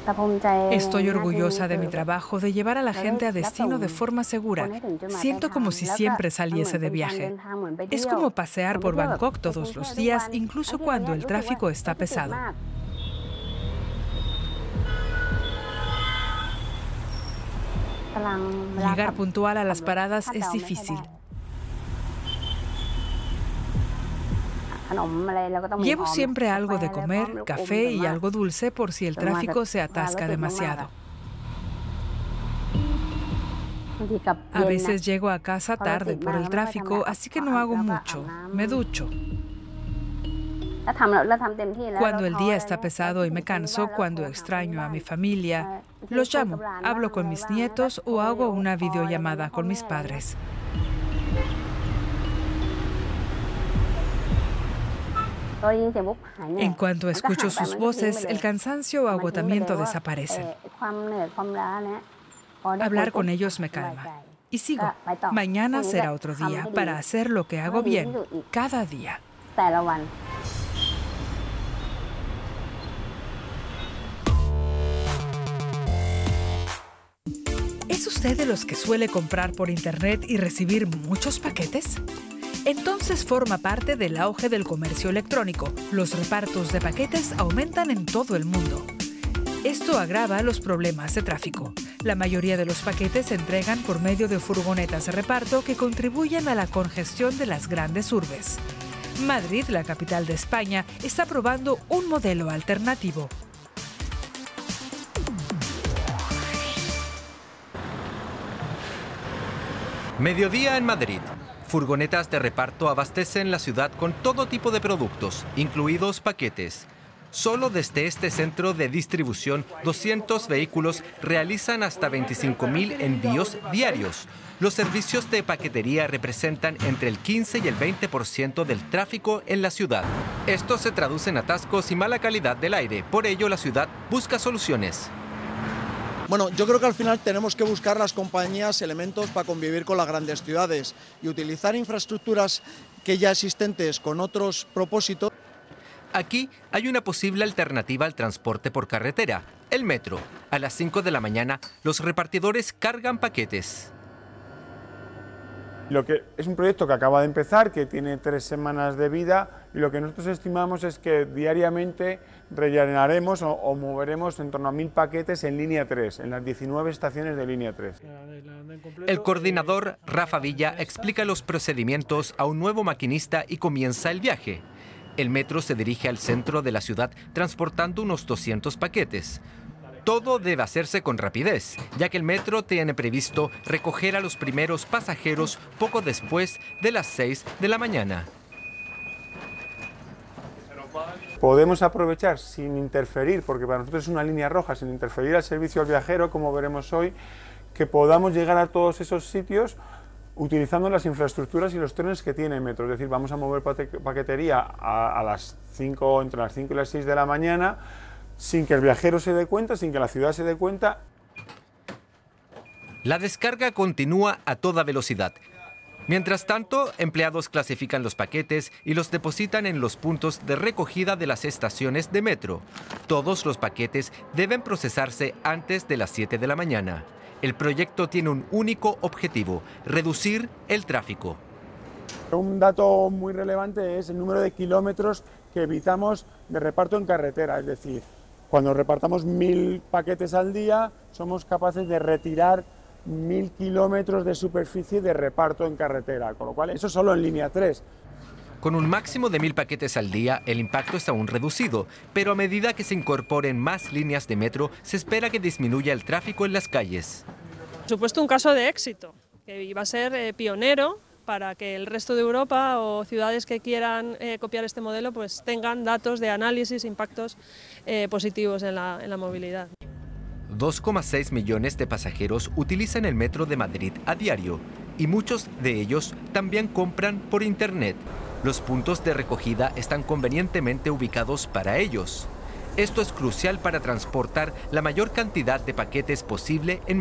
Estoy orgullosa de mi trabajo de llevar a la gente a destino de forma segura. Siento como si siempre saliese de viaje. Es como pasear por Bangkok todos los días, incluso cuando el tráfico está pesado. Llegar puntual a las paradas es difícil. Llevo siempre algo de comer, café y algo dulce por si el tráfico se atasca demasiado. A veces llego a casa tarde por el tráfico, así que no hago mucho. Me ducho. Cuando el día está pesado y me canso, cuando extraño a mi familia, los llamo, hablo con mis nietos o hago una videollamada con mis padres. En cuanto escucho sus voces, el cansancio o agotamiento desaparecen. Hablar con ellos me calma. Y sigo. Mañana será otro día para hacer lo que hago bien, cada día. ¿Es usted de los que suele comprar por internet y recibir muchos paquetes? Entonces forma parte del auge del comercio electrónico. Los repartos de paquetes aumentan en todo el mundo. Esto agrava los problemas de tráfico. La mayoría de los paquetes se entregan por medio de furgonetas de reparto que contribuyen a la congestión de las grandes urbes. Madrid, la capital de España, está probando un modelo alternativo. Mediodía en Madrid. Furgonetas de reparto abastecen la ciudad con todo tipo de productos, incluidos paquetes. Solo desde este centro de distribución, 200 vehículos realizan hasta 25.000 envíos diarios. Los servicios de paquetería representan entre el 15 y el 20% del tráfico en la ciudad. Esto se traduce en atascos y mala calidad del aire. Por ello, la ciudad busca soluciones. Bueno, yo creo que al final tenemos que buscar las compañías elementos para convivir con las grandes ciudades y utilizar infraestructuras que ya existentes con otros propósitos. Aquí hay una posible alternativa al transporte por carretera, el metro. A las 5 de la mañana, los repartidores cargan paquetes. Lo que es un proyecto que acaba de empezar, que tiene 3 semanas de vida, y lo que nosotros estimamos es que diariamente rellenaremos o moveremos en torno a 1.000 paquetes en línea 3, en las 19 estaciones de línea 3. El coordinador, Rafa Villa, explica los procedimientos a un nuevo maquinista y comienza el viaje. El metro se dirige al centro de la ciudad transportando unos 200 paquetes. Todo debe hacerse con rapidez, ya que el metro tiene previsto recoger a los primeros pasajeros poco después de las 6 de la mañana. Podemos aprovechar sin interferir, porque para nosotros es una línea roja, sin interferir al servicio al viajero, como veremos hoy, que podamos llegar a todos esos sitios utilizando las infraestructuras y los trenes que tiene el metro. Es decir, vamos a mover paquetería a las 5, entre las 5 y las 6 de la mañana, sin que el viajero se dé cuenta, sin que la ciudad se dé cuenta. La descarga continúa a toda velocidad. Mientras tanto, empleados clasifican los paquetes y los depositan en los puntos de recogida de las estaciones de metro. Todos los paquetes deben procesarse antes de las 7 de la mañana. El proyecto tiene un único objetivo: reducir el tráfico. Un dato muy relevante es el número de kilómetros que evitamos de reparto en carretera, es decir, cuando repartamos 1.000 paquetes al día, somos capaces de retirar 1.000 kilómetros de superficie de reparto en carretera, con lo cual eso solo en línea 3. Con un máximo de 1.000 paquetes al día, el impacto es aún reducido, pero a medida que se incorporen más líneas de metro, se espera que disminuya el tráfico en las calles. Por supuesto, un caso de éxito, que iba a ser pionero para que el resto de Europa o ciudades que quieran copiar este modelo pues tengan datos de análisis, impactos positivos en la movilidad. 2,6 millones de pasajeros utilizan el metro de Madrid a diario y muchos de ellos también compran por internet. Los puntos de recogida están convenientemente ubicados para ellos. Esto es crucial para transportar la mayor cantidad de paquetes posible en